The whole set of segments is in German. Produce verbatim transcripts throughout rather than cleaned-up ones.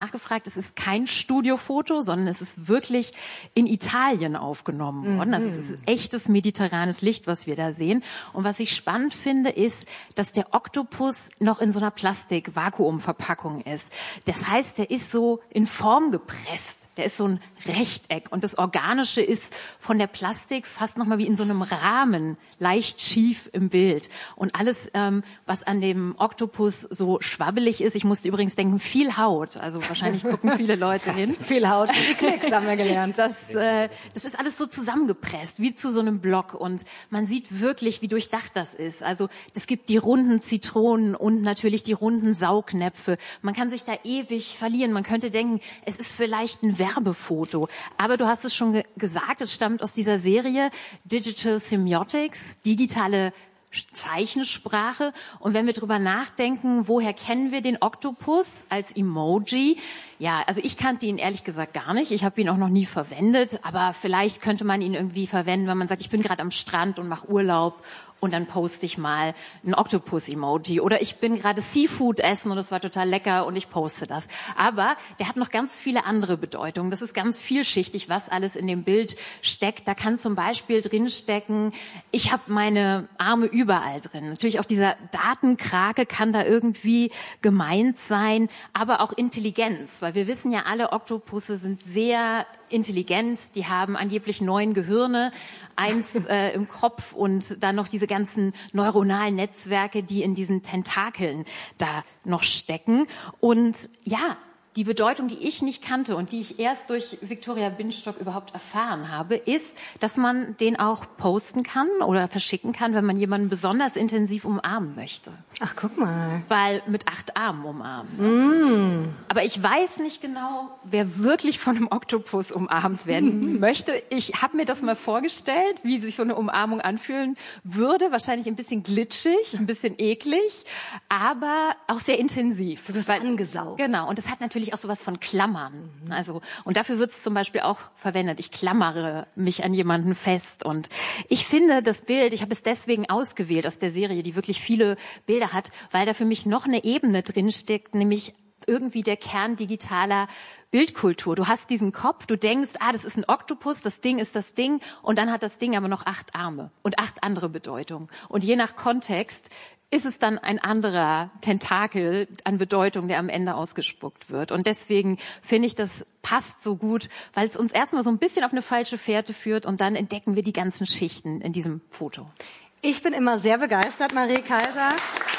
nachgefragt, es ist kein Studiofoto, sondern es ist wirklich in Italien aufgenommen worden. Also es ist echtes mediterranes Licht, was wir da sehen. Und was ich spannend finde, ist, dass der Oktopus noch in so einer Plastik-Vakuumverpackung ist. Das heißt, der ist so in Form gepresst. Der ist so ein Rechteck und das Organische ist von der Plastik fast nochmal wie in so einem Rahmen, leicht schief im Bild. Und alles, ähm, was an dem Oktopus so schwabbelig ist, ich musste übrigens denken, viel Haut. Also wahrscheinlich gucken viele Leute hin. Viel Haut, die Klicks haben wir gelernt. Das, äh, das ist alles so zusammengepresst, wie zu so einem Block. Und man sieht wirklich, wie durchdacht das ist. Also es gibt die runden Zitronen und natürlich die runden Saugnäpfe. Man kann sich da ewig verlieren. Man könnte denken, es ist vielleicht ein Werbefoto. Aber du hast es schon ge- gesagt, es stammt aus dieser Serie Digital Semiotics, digitale Zeichensprache. Und wenn wir drüber nachdenken, woher kennen wir den Oktopus als Emoji? Ja, also ich kannte ihn ehrlich gesagt gar nicht. Ich habe ihn auch noch nie verwendet. Aber vielleicht könnte man ihn irgendwie verwenden, wenn man sagt, ich bin gerade am Strand und mache Urlaub. Und dann poste ich mal ein Oktopus-Emoji. Oder ich bin gerade Seafood essen und es war total lecker und ich poste das. Aber der hat noch ganz viele andere Bedeutungen. Das ist ganz vielschichtig, was alles in dem Bild steckt. Da kann zum Beispiel drinstecken, ich habe meine Arme überall drin. Natürlich auch dieser Datenkrake kann da irgendwie gemeint sein, aber auch Intelligenz. Weil wir wissen ja alle, Oktopusse sind sehr intelligent, die haben angeblich neun Gehirne, eins äh, im Kopf und dann noch diese ganzen neuronalen Netzwerke, die in diesen Tentakeln da noch stecken. Und ja, die Bedeutung, die ich nicht kannte und die ich erst durch Viktoria Binstock überhaupt erfahren habe, ist, dass man den auch posten kann oder verschicken kann, wenn man jemanden besonders intensiv umarmen möchte. Ach, guck mal. Weil mit acht Armen umarmen. Mm. Aber ich weiß nicht genau, wer wirklich von einem Oktopus umarmt werden möchte. Ich habe mir das mal vorgestellt, wie sich so eine Umarmung anfühlen würde. Wahrscheinlich ein bisschen glitschig, ein bisschen eklig, aber auch sehr intensiv. Du wirst angesaugt. Genau, und das hat natürlich auch sowas von Klammern. Also, und dafür wird es zum Beispiel auch verwendet. Ich klammere mich an jemanden fest. Und ich finde das Bild, ich habe es deswegen ausgewählt aus der Serie, die wirklich viele Bilder hat, weil da für mich noch eine Ebene drinsteckt, nämlich irgendwie der Kern digitaler Bildkultur. Du hast diesen Kopf, du denkst, ah, das ist ein Oktopus, das Ding ist das Ding, und dann hat das Ding aber noch acht Arme und acht andere Bedeutungen. Und je nach Kontext ist es dann ein anderer Tentakel an Bedeutung, der am Ende ausgespuckt wird. Und deswegen finde ich, das passt so gut, weil es uns erstmal so ein bisschen auf eine falsche Fährte führt und dann entdecken wir die ganzen Schichten in diesem Foto. Ich bin immer sehr begeistert, Marie Kaiser,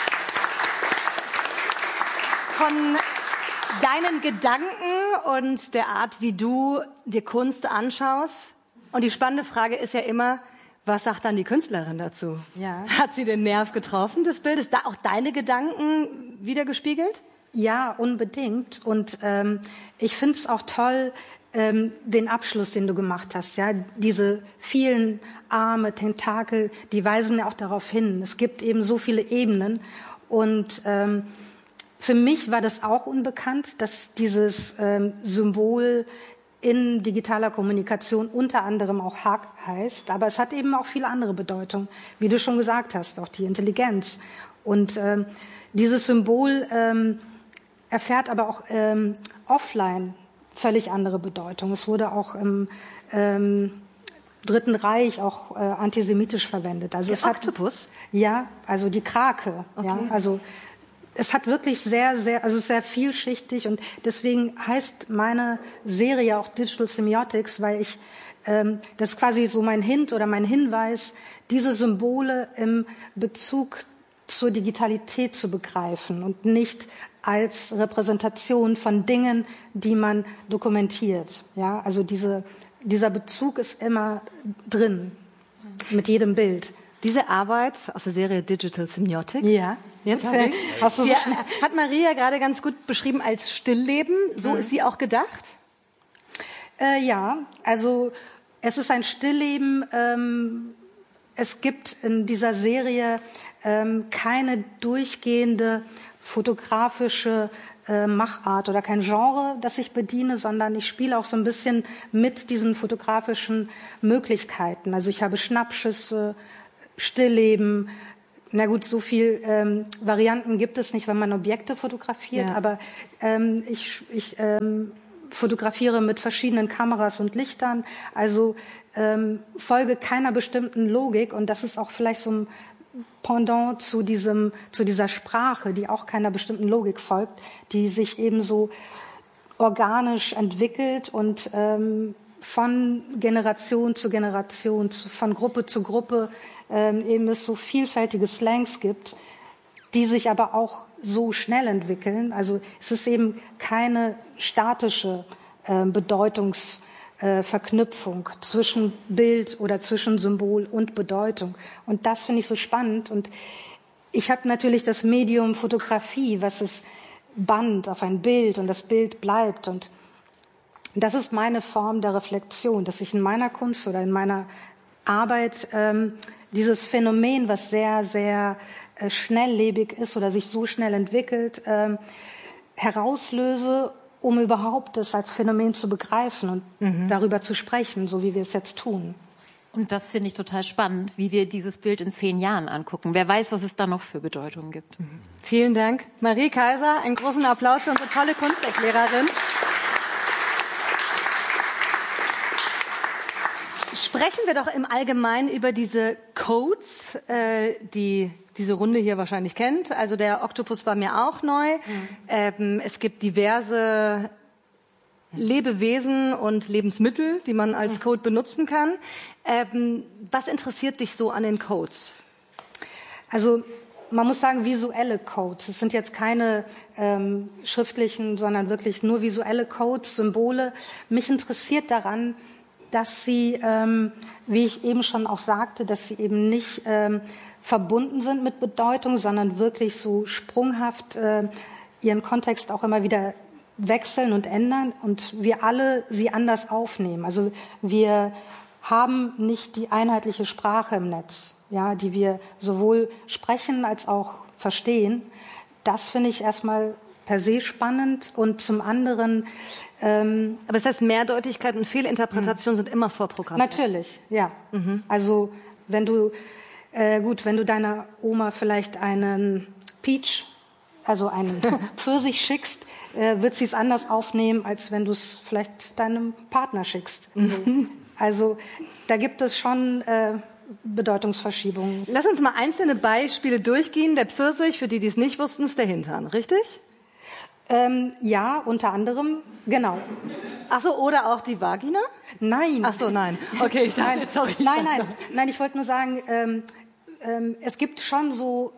von deinen Gedanken und der Art, wie du dir Kunst anschaust. Und die spannende Frage ist ja immer, was sagt dann die Künstlerin dazu? Ja. Hat sie den Nerv getroffen des Bildes? Da auch deine Gedanken wiedergespiegelt? Ja, unbedingt. Und ähm, ich finde es auch toll, ähm, den Abschluss, den du gemacht hast. Ja, diese vielen Arme, Tentakel, die weisen ja auch darauf hin. Es gibt eben so viele Ebenen. Und ähm, für mich war das auch unbekannt, dass dieses ähm, Symbol in digitaler Kommunikation unter anderem auch Hug heißt, aber es hat eben auch viele andere Bedeutungen, wie du schon gesagt hast, auch die Intelligenz. Und ähm, dieses Symbol ähm, erfährt aber auch ähm, offline völlig andere Bedeutung. Es wurde auch im ähm, Dritten Reich auch äh, antisemitisch verwendet. Also Der es hat, Oktopus? Ja, also die Krake. Okay. Ja, also es hat wirklich sehr, sehr, also sehr vielschichtig, und deswegen heißt meine Serie auch Digital Semiotics, weil ich, ähm, das ist quasi so mein Hint oder mein Hinweis, diese Symbole im Bezug zur Digitalität zu begreifen und nicht als Repräsentation von Dingen, die man dokumentiert. Ja, also diese, dieser Bezug ist immer drin, mit jedem Bild. Diese Arbeit aus der Serie Digital Semiotics. Ja. Jetzt Okay. hast du so hat Maria gerade ganz gut beschrieben als Stillleben. So mhm. ist sie auch gedacht? Äh, ja, also es ist ein Stillleben. Ähm, es gibt in dieser Serie ähm, keine durchgehende fotografische äh, Machart oder kein Genre, das ich bediene, sondern ich spiele auch so ein bisschen mit diesen fotografischen Möglichkeiten. Also ich habe Schnappschüsse, Stillleben, na gut, so viel ähm, Varianten gibt es nicht, wenn man Objekte fotografiert, ja. aber ähm, ich, ich ähm, fotografiere mit verschiedenen Kameras und Lichtern, also ähm, folge keiner bestimmten Logik, und das ist auch vielleicht so ein Pendant zu diesem, zu dieser Sprache, die auch keiner bestimmten Logik folgt, die sich eben so organisch entwickelt und ähm, von Generation zu Generation, zu, von Gruppe zu Gruppe ähm, eben es so vielfältige Slangs gibt, die sich aber auch so schnell entwickeln. Also es ist eben keine statische äh, Bedeutungsverknüpfung äh, zwischen Bild oder zwischen Symbol und Bedeutung. Und das finde ich so spannend. Und ich habe natürlich das Medium Fotografie, was es Band auf ein Bild, und das Bild bleibt. Und das ist meine Form der Reflexion, dass ich in meiner Kunst oder in meiner Arbeit ähm, dieses Phänomen, was sehr, sehr äh, schnelllebig ist oder sich so schnell entwickelt, ähm, herauslöse, um überhaupt es als Phänomen zu begreifen und mhm. darüber zu sprechen, so wie wir es jetzt tun. Und das finde ich total spannend, wie wir dieses Bild in zehn Jahren angucken. Wer weiß, was es da noch für Bedeutungen gibt. Mhm. Vielen Dank. Marie Kaiser, einen großen Applaus für unsere tolle Kunsterklärerin. Sprechen wir doch im Allgemeinen über diese Codes, äh, die diese Runde hier wahrscheinlich kennt. Also der Oktopus war mir auch neu. Mhm. Ähm, es gibt diverse Lebewesen und Lebensmittel, die man als Code benutzen kann. Ähm, was interessiert dich so an den Codes? Also man muss sagen, visuelle Codes. Es sind jetzt keine ähm, schriftlichen, sondern wirklich nur visuelle Codes, Symbole. Mich interessiert daran, dass sie, ähm, wie ich eben schon auch sagte, dass sie eben nicht ähm, verbunden sind mit Bedeutung, sondern wirklich so sprunghaft äh, ihren Kontext auch immer wieder wechseln und ändern und wir alle sie anders aufnehmen. Also wir haben nicht die einheitliche Sprache im Netz, ja, die wir sowohl sprechen als auch verstehen. Das finde ich erstmal per se spannend, und zum anderen ähm, aber das heißt, Mehrdeutigkeit und Fehlinterpretation mh. sind immer vorprogrammiert. Natürlich, ja. Mhm. Also wenn du äh, gut, wenn du deiner Oma vielleicht einen Peach, also einen Pfirsich schickst, äh, wird sie es anders aufnehmen, als wenn du es vielleicht deinem Partner schickst. Mhm. Also da gibt es schon äh, Bedeutungsverschiebungen. Lass uns mal einzelne Beispiele durchgehen. Der Pfirsich, für die, die es nicht wussten, ist der Hintern, richtig? Ähm, ja, unter anderem, genau. Ach so, oder auch die Vagina? Nein. Ach so, nein. Okay, ich dachte, nein, sorry. Nein, nein, nein, ich wollte nur sagen, ähm, ähm, es gibt schon so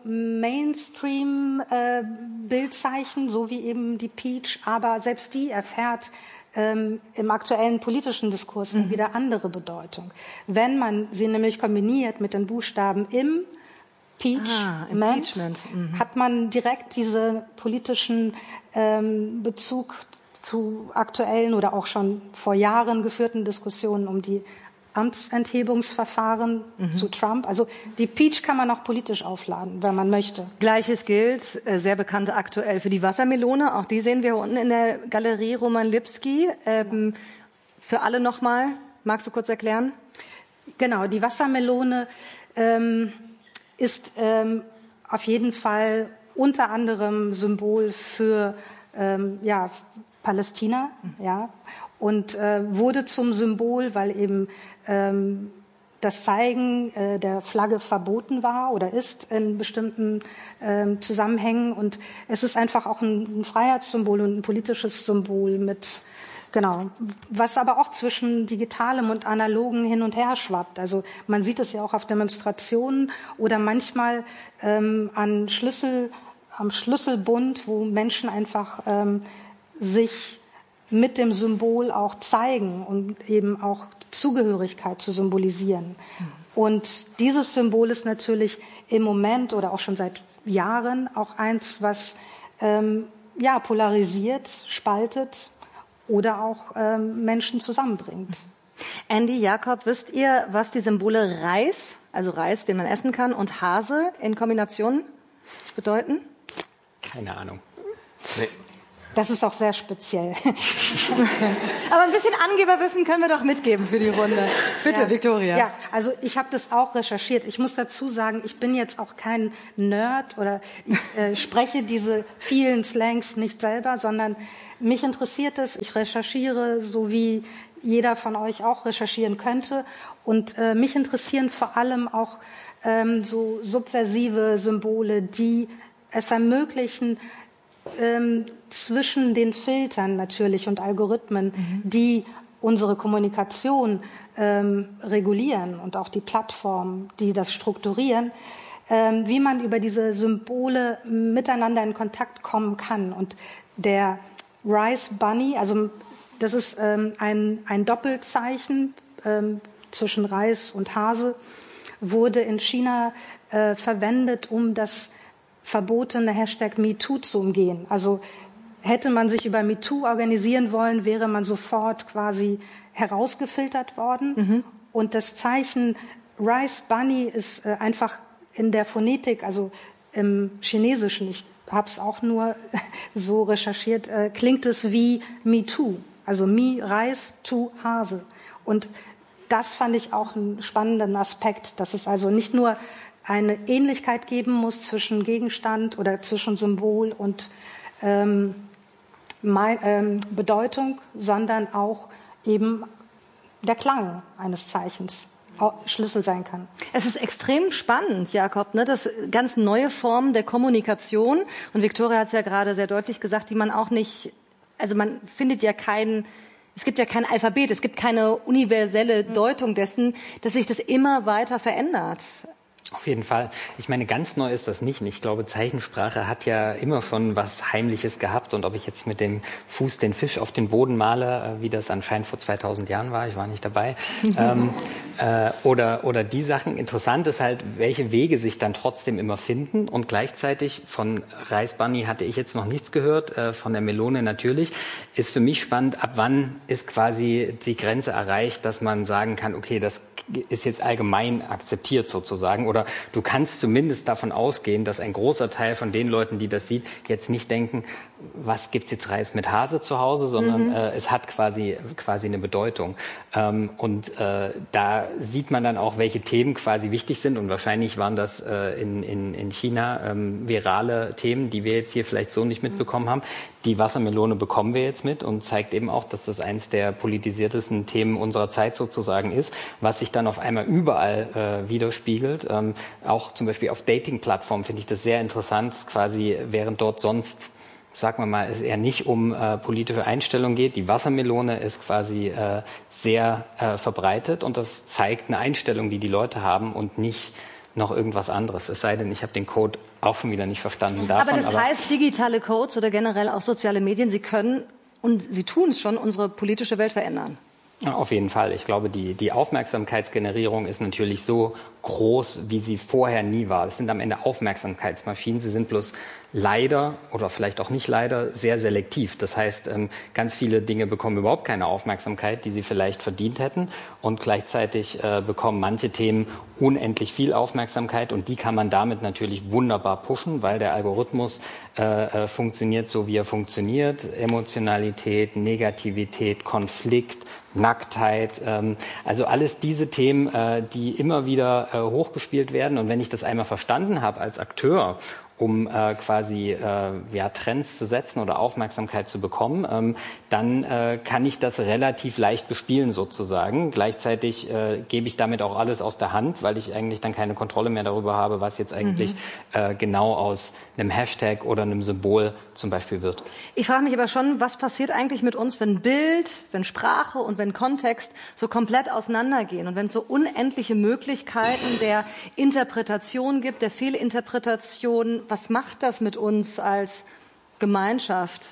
Mainstream-Bildzeichen, äh, so wie eben die Peach, aber selbst die erfährt ähm, im aktuellen politischen Diskurs mhm. wieder andere Bedeutung. Wenn man sie nämlich kombiniert mit den Buchstaben im Impeachment, ah, Impeachment. Mhm. hat man direkt diesen politischen ähm, Bezug zu aktuellen oder auch schon vor Jahren geführten Diskussionen um die Amtsenthebungsverfahren mhm. zu Trump. Also die Peach kann man auch politisch aufladen, wenn man möchte. Gleiches gilt, äh, sehr bekannt aktuell für die Wassermelone. Auch die sehen wir unten in der Galerie Roman Lipski. Ähm, für alle nochmal, magst du kurz erklären? Genau, die Wassermelone ähm, ist ähm, auf jeden Fall unter anderem Symbol für ähm, ja, Palästina, ja, und äh, wurde zum Symbol, weil eben ähm, das Zeigen äh, der Flagge verboten war oder ist in bestimmten ähm, Zusammenhängen, und es ist einfach auch ein, ein Freiheitssymbol und ein politisches Symbol mit, genau, was aber auch zwischen Digitalem und Analogen hin und her schwappt. Also man sieht es ja auch auf Demonstrationen oder manchmal ähm, an Schlüssel, am Schlüsselbund, wo Menschen einfach ähm, sich mit dem Symbol auch zeigen und eben auch Zugehörigkeit zu symbolisieren. Mhm. Und dieses Symbol ist natürlich im Moment oder auch schon seit Jahren auch eins, was ähm, ja, polarisiert, spaltet oder auch ähm, Menschen zusammenbringt. Andy, Jakob, wisst ihr, was die Symbole Reis, also Reis, den man essen kann, und Hase in Kombination bedeuten? Keine Ahnung. Nee. Das ist auch sehr speziell. Aber ein bisschen Angeberwissen können wir doch mitgeben für die Runde. Bitte, ja. Viktoria. Ja, also ich habe das auch recherchiert. Ich muss dazu sagen, ich bin jetzt auch kein Nerd oder ich äh, spreche diese vielen Slangs nicht selber, sondern mich interessiert es. Ich recherchiere, so wie jeder von euch auch recherchieren könnte. Und äh, mich interessieren vor allem auch ähm, so subversive Symbole, die es ermöglichen, ähm, zwischen den Filtern natürlich und Algorithmen, mhm. die unsere Kommunikation ähm, regulieren und auch die Plattformen, die das strukturieren, ähm, wie man über diese Symbole miteinander in Kontakt kommen kann. Und der Rice Bunny, also das ist ähm, ein, ein Doppelzeichen ähm, zwischen Reis und Hase, wurde in China äh, verwendet, um das verbotene Hashtag MeToo zu umgehen. Also hätte man sich über MeToo organisieren wollen, wäre man sofort quasi herausgefiltert worden. Mhm. Und das Zeichen Rice Bunny ist äh, einfach in der Phonetik, also im Chinesischen, ich habe es auch nur so recherchiert, äh, klingt es wie MeToo. Also Mi, Reis, Tu, Hase. Und das fand ich auch einen spannenden Aspekt, dass es also nicht nur eine Ähnlichkeit geben muss zwischen Gegenstand oder zwischen Symbol und ähm, mein, ähm, Bedeutung, sondern auch eben der Klang eines Zeichens Schlüssel sein kann. Es ist extrem spannend, Jakob, ne? Das ganz neue Formen der Kommunikation. Und Viktoria hat es ja gerade sehr deutlich gesagt, die man auch nicht, also man findet ja keinen, es gibt ja kein Alphabet, es gibt keine universelle Deutung dessen, dass sich das immer weiter verändert. Auf jeden Fall. Ich meine, ganz neu ist das nicht. Ich glaube, Zeichensprache hat ja immer schon was Heimliches gehabt. Und ob ich jetzt mit dem Fuß den Fisch auf den Boden male, wie das anscheinend vor zweitausend Jahren war, ich war nicht dabei, ähm, äh, oder, oder die Sachen. Interessant ist halt, welche Wege sich dann trotzdem immer finden. Und gleichzeitig von Rice Bunny hatte ich jetzt noch nichts gehört, äh, von der Melone natürlich. Ist für mich spannend, ab wann ist quasi die Grenze erreicht, dass man sagen kann, okay, das ist jetzt allgemein akzeptiert sozusagen, oder du kannst zumindest davon ausgehen, dass ein großer Teil von den Leuten, die das sieht, jetzt nicht denken, was gibt's jetzt Reis mit Hase zu Hause, sondern mhm. äh, es hat quasi quasi eine Bedeutung. Ähm, und äh, da sieht man dann auch, welche Themen quasi wichtig sind, und wahrscheinlich waren das äh, in, in, in China ähm, virale Themen, die wir jetzt hier vielleicht so nicht mitbekommen haben. Die Wassermelone bekommen wir jetzt mit und zeigt eben auch, dass das eins der politisiertesten Themen unserer Zeit sozusagen ist, was sich dann auf einmal überall äh, widerspiegelt. Ähm, auch zum Beispiel auf Dating-Plattformen finde ich das sehr interessant, quasi während dort sonst, sagen wir mal, es eher nicht um äh, politische Einstellung geht. Die Wassermelone ist quasi äh, sehr äh, verbreitet, und das zeigt eine Einstellung, die die Leute haben, und nicht noch irgendwas anderes. Es sei denn, ich habe den Code auch schon wieder nicht verstanden davon. Aber das aber heißt, digitale Codes oder generell auch soziale Medien, sie können, und sie tun es schon, unsere politische Welt verändern. Ja, auf jeden Fall. Ich glaube, die, die Aufmerksamkeitsgenerierung ist natürlich so groß, wie sie vorher nie war. Es sind am Ende Aufmerksamkeitsmaschinen. Sie sind bloß leider oder vielleicht auch nicht leider sehr selektiv. Das heißt, ganz viele Dinge bekommen überhaupt keine Aufmerksamkeit, die sie vielleicht verdient hätten. Und gleichzeitig bekommen manche Themen unendlich viel Aufmerksamkeit. Und die kann man damit natürlich wunderbar pushen, weil der Algorithmus äh, funktioniert so, wie er funktioniert. Emotionalität, Negativität, Konflikt, Nacktheit, ähm, also alles diese Themen, äh, die immer wieder äh, hochgespielt werden. Und wenn ich das einmal verstanden habe als Akteur, um äh, quasi äh, ja, Trends zu setzen oder Aufmerksamkeit zu bekommen, ähm, dann äh, kann ich das relativ leicht bespielen sozusagen. Gleichzeitig äh, gebe ich damit auch alles aus der Hand, weil ich eigentlich dann keine Kontrolle mehr darüber habe, was jetzt eigentlich mhm. äh, genau aus einem Hashtag oder einem Symbol zum Beispiel wird. Ich frage mich aber schon, was passiert eigentlich mit uns, wenn Bild, wenn Sprache und wenn Kontext so komplett auseinandergehen und wenn es so unendliche Möglichkeiten der Interpretation gibt, der Fehlinterpretation. Was macht das mit uns als Gemeinschaft?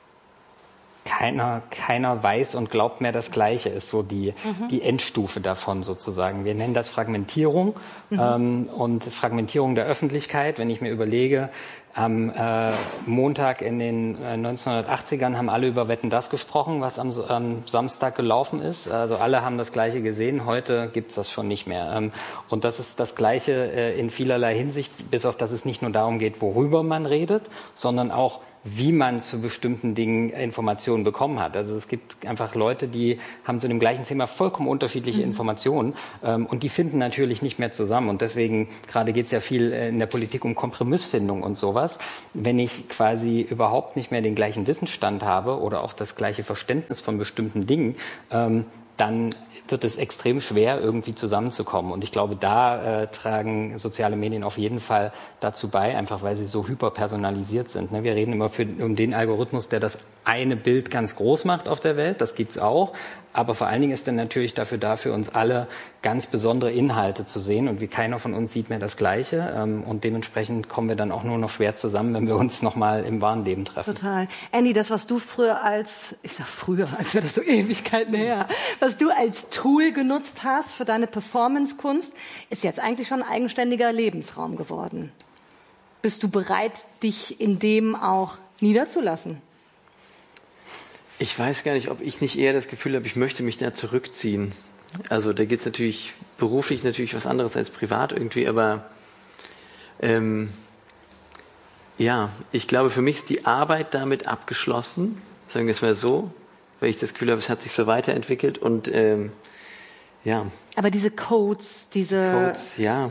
Keiner, keiner weiß und glaubt mehr das Gleiche, ist so die, mhm. die Endstufe davon sozusagen. Wir nennen das Fragmentierung mhm. ähm, und Fragmentierung der Öffentlichkeit. Wenn ich mir überlege, am äh, Montag in den äh, neunzehnhundertachtzigern haben alle über Wetten, dass gesprochen, was am, am Samstag gelaufen ist. Also alle haben das Gleiche gesehen. Heute gibt's das schon nicht mehr. Ähm, und das ist das Gleiche äh, in vielerlei Hinsicht, bis auf dass es nicht nur darum geht, worüber man redet, sondern auch, wie man zu bestimmten Dingen Informationen bekommen hat. Also es gibt einfach Leute, die haben zu dem gleichen Thema vollkommen unterschiedliche mhm. Informationen ähm, und die finden natürlich nicht mehr zusammen. Und deswegen, gerade geht es ja viel in der Politik um Kompromissfindung und sowas. Wenn ich quasi überhaupt nicht mehr den gleichen Wissensstand habe oder auch das gleiche Verständnis von bestimmten Dingen, ähm, dann wird es extrem schwer, irgendwie zusammenzukommen. Und ich glaube, da äh, tragen soziale Medien auf jeden Fall dazu bei, einfach weil sie so hyperpersonalisiert sind. Ne? Wir reden immer für, um den Algorithmus, der das eine Bild ganz groß macht auf der Welt, das gibt's auch. Aber vor allen Dingen ist er natürlich dafür da, für uns alle ganz besondere Inhalte zu sehen. Und wie keiner von uns sieht mehr das Gleiche. Ähm, und dementsprechend kommen wir dann auch nur noch schwer zusammen, wenn wir uns nochmal im wahren Leben treffen. Total. Andy, das, was du früher als, ich sag früher, als wäre das so Ewigkeiten her, was du als Tool genutzt hast für deine Performance-Kunst, ist jetzt eigentlich schon ein eigenständiger Lebensraum geworden. Bist du bereit, dich in dem auch niederzulassen? Ich weiß gar nicht, ob ich nicht eher das Gefühl habe, ich möchte mich da zurückziehen. Also da geht es natürlich beruflich natürlich was anderes als privat irgendwie, aber ähm, ja, ich glaube, für mich ist die Arbeit damit abgeschlossen, sagen wir es mal so, weil ich das Gefühl habe, es hat sich so weiterentwickelt und ähm, ja. Aber diese Codes, diese... Codes, ja.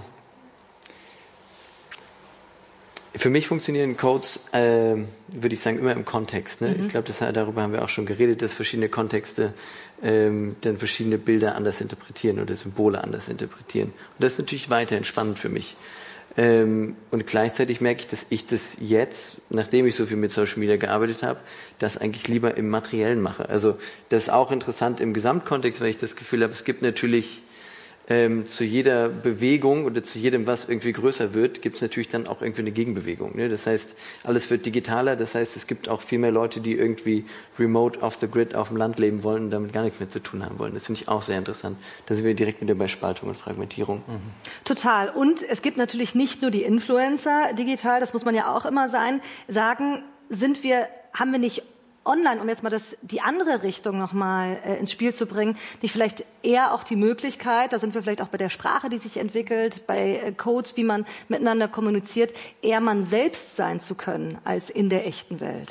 Für mich funktionieren Codes, äh, würde ich sagen, immer im Kontext. Ne? Mhm. Ich glaube, darüber haben wir auch schon geredet, dass verschiedene Kontexte ähm, dann verschiedene Bilder anders interpretieren oder Symbole anders interpretieren. Und das ist natürlich weiterhin spannend für mich. Ähm, und gleichzeitig merke ich, dass ich das jetzt, nachdem ich so viel mit Social Media gearbeitet habe, das eigentlich lieber im Materiellen mache. Also das ist auch interessant im Gesamtkontext, weil ich das Gefühl habe, es gibt natürlich Ähm, zu jeder Bewegung oder zu jedem, was irgendwie größer wird, gibt es natürlich dann auch irgendwie eine Gegenbewegung. Ne? Das heißt, alles wird digitaler. Das heißt, es gibt auch viel mehr Leute, die irgendwie remote off the grid auf dem Land leben wollen und damit gar nichts mehr zu tun haben wollen. Das finde ich auch sehr interessant. Da sind wir direkt wieder bei Spaltung und Fragmentierung. Mhm. Total. Und es gibt natürlich nicht nur die Influencer digital, das muss man ja auch immer sein, sagen, sind wir, haben wir nicht online, um jetzt mal das, die andere Richtung nochmal äh, ins Spiel zu bringen, nicht vielleicht eher auch die Möglichkeit, da sind wir vielleicht auch bei der Sprache, die sich entwickelt, bei äh, Codes, wie man miteinander kommuniziert, eher man selbst sein zu können, als in der echten Welt?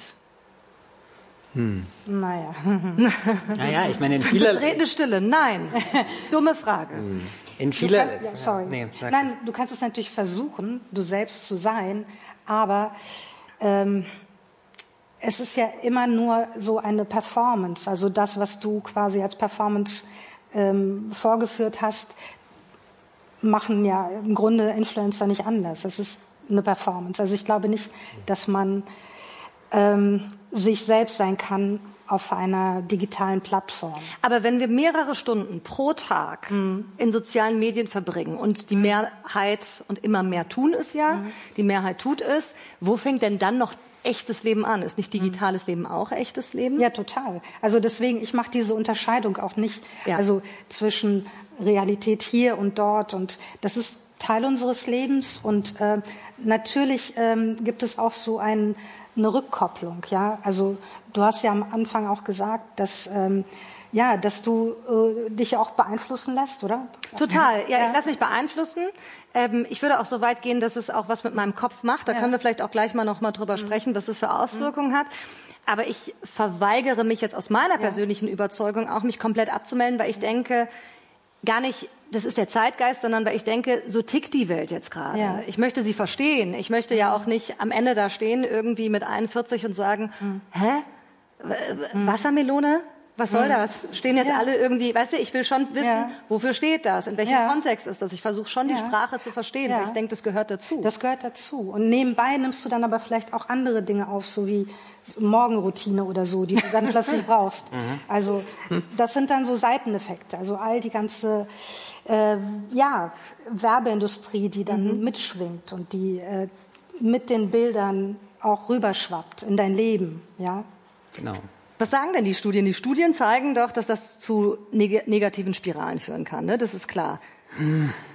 Hm. Naja. Naja, ich meine, in vieler... Redende Stille, nein. Dumme Frage. In vieler... Kann, ja, sorry. Nee, nein, du kannst es natürlich versuchen, du selbst zu sein, aber... Ähm, es ist ja immer nur so eine Performance, also das, was du quasi als Performance ähm, vorgeführt hast, machen ja im Grunde Influencer nicht anders. Es ist eine Performance. Also ich glaube nicht, dass man ähm, sich selbst sein kann auf einer digitalen Plattform. Aber wenn wir mehrere Stunden pro Tag mhm. in sozialen Medien verbringen und die Mehrheit und immer mehr tun es ja, mhm. die Mehrheit tut es, wo fängt denn dann noch echtes Leben an? Ist nicht digitales Leben auch echtes Leben? Ja, total. Also deswegen, ich mache diese Unterscheidung auch nicht, ja. also zwischen Realität hier und dort, und das ist Teil unseres Lebens, und äh, natürlich ähm, gibt es auch so ein, eine Rückkopplung, ja, also du hast ja am Anfang auch gesagt, dass ähm, ja, dass du äh, dich auch beeinflussen lässt, oder? Total. Ja, ja. Ich lasse mich beeinflussen. Ähm, ich würde auch so weit gehen, dass es auch was mit meinem Kopf macht. Da ja. können wir vielleicht auch gleich mal noch mal drüber mhm. sprechen, was es für Auswirkungen mhm. hat. Aber ich verweigere mich jetzt aus meiner ja. persönlichen Überzeugung auch, mich komplett abzumelden, weil ich denke, gar nicht, das ist der Zeitgeist, sondern weil ich denke, so tickt die Welt jetzt gerade. Ja. Ich möchte sie verstehen. Ich möchte ja auch nicht am Ende da stehen, irgendwie mit einundvierzig und sagen, mhm. hä? W- Wassermelone? Was soll das? Stehen jetzt ja. alle irgendwie, weißt du, ich will schon wissen, ja. wofür steht das? In welchem ja. Kontext ist das? Ich versuche schon, ja. die Sprache zu verstehen, ja. weil ich denke, das gehört dazu. Das gehört dazu. Und nebenbei nimmst du dann aber vielleicht auch andere Dinge auf, so wie Morgenroutine oder so, die du dann plötzlich brauchst. Mhm. Also das sind dann so Seiteneffekte. Also all die ganze äh, ja, Werbeindustrie, die dann mhm. mitschwingt und die äh, mit den Bildern auch rüberschwappt in dein Leben. Ja? Genau. Was sagen denn die Studien? Die Studien zeigen doch, dass das zu neg- negativen Spiralen führen kann, ne? Das ist klar.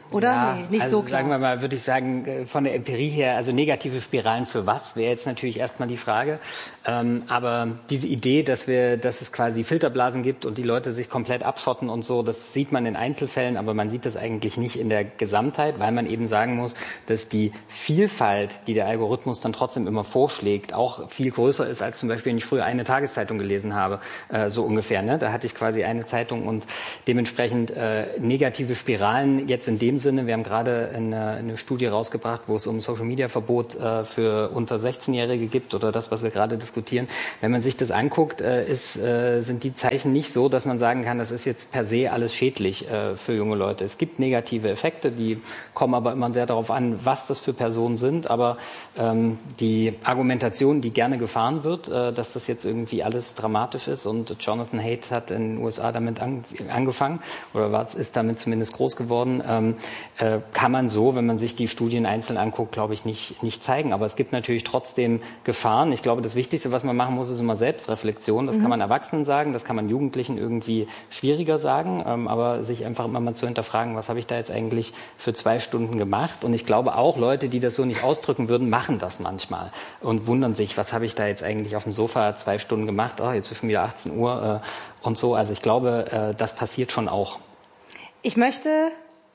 oder? Ja, nee, nicht also so klar. Sagen wir mal, würde ich sagen, von der Empirie her, also negative Spiralen für was, wäre jetzt natürlich erstmal die Frage. Ähm, aber diese Idee, dass wir, dass es quasi Filterblasen gibt und die Leute sich komplett abschotten und so, das sieht man in Einzelfällen, aber man sieht das eigentlich nicht in der Gesamtheit, weil man eben sagen muss, dass die Vielfalt, die der Algorithmus dann trotzdem immer vorschlägt, auch viel größer ist, als zum Beispiel, wenn ich früher eine Tageszeitung gelesen habe, äh, so ungefähr. Ne? Da hatte ich quasi eine Zeitung und dementsprechend äh, negative Spiralen jetzt in dem Sinne. Wir haben gerade eine, eine Studie rausgebracht, wo es um Social-Media-Verbot äh, für unter sechzehnjährige gibt oder das, was wir gerade diskutieren. Wenn man sich das anguckt, äh, ist, äh, sind die Zeichen nicht so, dass man sagen kann, das ist jetzt per se alles schädlich äh, für junge Leute. Es gibt negative Effekte, die kommen aber immer sehr darauf an, was das für Personen sind. Aber ähm, die Argumentation, die gerne gefahren wird, äh, dass das jetzt irgendwie alles dramatisch ist und Jonathan Haidt hat in den U S A damit an, angefangen oder war, ist damit zumindest groß geworden, ähm, äh, kann man so, wenn man sich die Studien einzeln anguckt, glaube ich, nicht, nicht zeigen. Aber es gibt natürlich trotzdem Gefahren. Ich glaube, das Wichtigste, was man machen muss, ist immer Selbstreflexion. Das mhm. kann man Erwachsenen sagen, das kann man Jugendlichen irgendwie schwieriger sagen, ähm, aber sich einfach immer mal zu hinterfragen, was habe ich da jetzt eigentlich für zwei Stunden gemacht? Und ich glaube auch, Leute, die das so nicht ausdrücken würden, machen das manchmal und wundern sich, was habe ich da jetzt eigentlich auf dem Sofa zwei Stunden gemacht? Oh, jetzt ist schon wieder achtzehn Uhr äh, und so. Also ich glaube, äh, das passiert schon auch. Ich möchte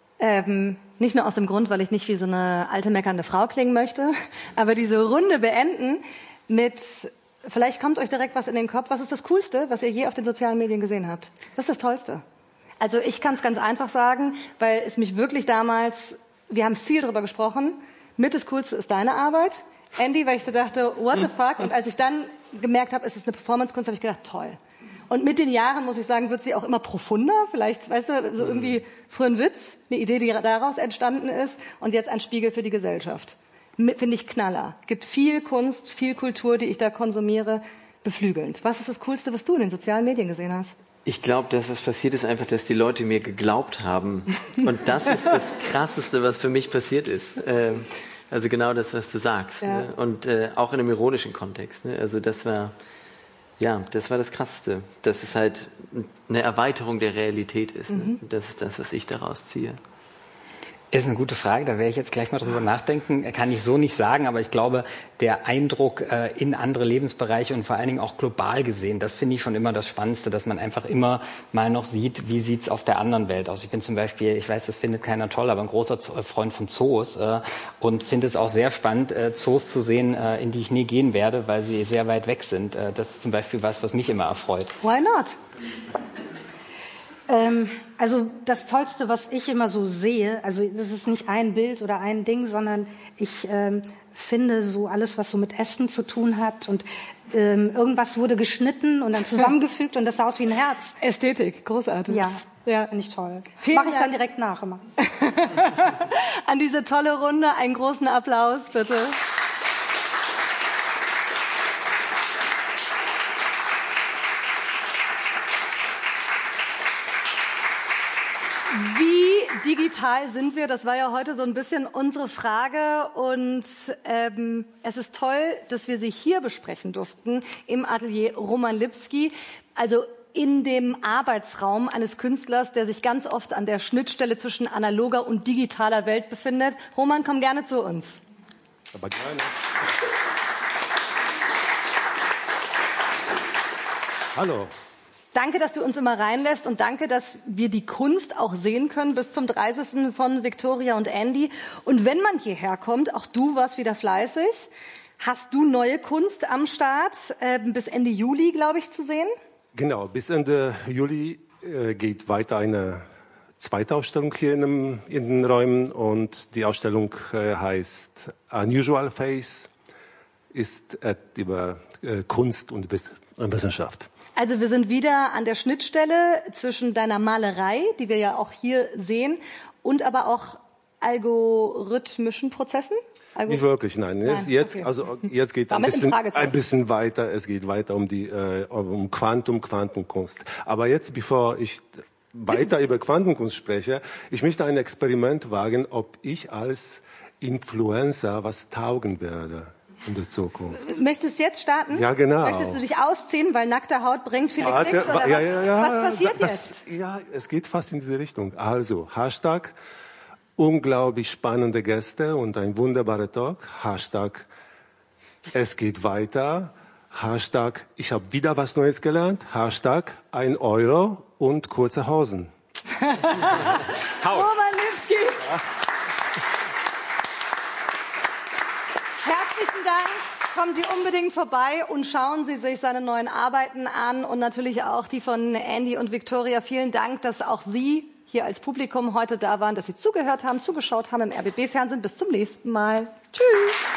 ähm, nicht nur aus dem Grund, weil ich nicht wie so eine alte meckernde Frau klingen möchte, aber diese Runde beenden mit, vielleicht kommt euch direkt was in den Kopf. Was ist das Coolste, was ihr je auf den sozialen Medien gesehen habt? Was ist das Tollste? Also ich kann es ganz einfach sagen, weil es mich wirklich damals, wir haben viel drüber gesprochen, mit das Coolste ist deine Arbeit. Andy, weil ich so dachte, what the fuck? Und als ich dann gemerkt habe, es ist eine Performance-Kunst, habe ich gedacht, toll. Und mit den Jahren, muss ich sagen, wird sie auch immer profunder. Vielleicht, weißt du, so irgendwie früher ein Witz, eine Idee, die daraus entstanden ist und jetzt ein Spiegel für die Gesellschaft. Finde ich Knaller. Gibt viel Kunst, viel Kultur, die ich da konsumiere, beflügelnd. Was ist das Coolste, was du in den sozialen Medien gesehen hast? Ich glaube, dass was passiert ist, einfach, dass die Leute mir geglaubt haben. Und das ist das Krasseste, was für mich passiert ist. Ähm, also genau das, was du sagst. Ja. Ne? Und äh, auch in einem ironischen Kontext. Ne? Also das war... Ja, das war das Krasseste, dass es halt eine Erweiterung der Realität ist. Ne? Mhm. Das ist das, was ich daraus ziehe. Ist eine gute Frage, da werde ich jetzt gleich mal drüber nachdenken. Kann ich so nicht sagen, aber ich glaube, der Eindruck äh, in andere Lebensbereiche und vor allen Dingen auch global gesehen, das finde ich schon immer das Spannendste, dass man einfach immer mal noch sieht, wie sieht's auf der anderen Welt aus. Ich bin zum Beispiel, ich weiß, das findet keiner toll, aber ein großer Freund von Zoos äh, und finde es auch sehr spannend, äh, Zoos zu sehen, äh, in die ich nie gehen werde, weil sie sehr weit weg sind. Äh, das ist zum Beispiel was, was mich immer erfreut. Why not? Ähm, also das Tollste, was ich immer so sehe, also das ist nicht ein Bild oder ein Ding, sondern ich ähm, finde so alles, was so mit Essen zu tun hat und ähm, irgendwas wurde geschnitten und dann zusammengefügt und das sah aus wie ein Herz. Ästhetik, großartig. Ja, ja. finde ich toll. Mache ich dann direkt nach immer. An diese tolle Runde einen großen Applaus, bitte. Wie digital sind wir? Das war ja heute so ein bisschen unsere Frage und ähm, es ist toll, dass wir sie hier besprechen durften im Atelier Roman Lipski, also in dem Arbeitsraum eines Künstlers, der sich ganz oft an der Schnittstelle zwischen analoger und digitaler Welt befindet. Roman, komm gerne zu uns. Aber gerne. Hallo. Danke, dass du uns immer reinlässt und danke, dass wir die Kunst auch sehen können bis zum dreißigsten von Victoria und Andy. Und wenn man hierher kommt, auch du warst wieder fleißig, hast du neue Kunst am Start, äh, bis Ende Juli, glaube ich, zu sehen? Genau, bis Ende Juli äh, geht weiter eine zweite Ausstellung hier in, dem, in den Räumen und die Ausstellung äh, heißt Unusual Face, ist äh, über äh, Kunst und Wissenschaft. Also wir sind wieder an der Schnittstelle zwischen deiner Malerei, die wir ja auch hier sehen, und aber auch algorithmischen Prozessen? Algor- Nicht wirklich, nein. nein jetzt, okay. also, jetzt geht ein bisschen, ein bisschen weiter. Es geht weiter um die äh, um Quantum, Quantenkunst. Aber jetzt, bevor ich weiter über Quantenkunst spreche, ich möchte ein Experiment wagen, ob ich als Influencer was taugen werde. In der Zukunft. Möchtest du jetzt starten? Ja, genau. Möchtest du dich ausziehen, weil nackte Haut bringt viele Warte, Klicks? Oder ja, was, ja, ja, was passiert das, jetzt? Ja, es geht fast in diese Richtung. Also, Hashtag unglaublich spannende Gäste und ein wunderbarer Talk. Hashtag es geht weiter. Hashtag ich habe wieder was Neues gelernt. Hashtag ein Euro und kurze Hosen. Roman Lipski. Herzlichen Dank. Kommen Sie unbedingt vorbei und schauen Sie sich seine neuen Arbeiten an und natürlich auch die von Andy und Victoria. Vielen Dank, dass auch Sie hier als Publikum heute da waren, dass Sie zugehört haben, zugeschaut haben im R B B Fernsehen. Bis zum nächsten Mal. Tschüss.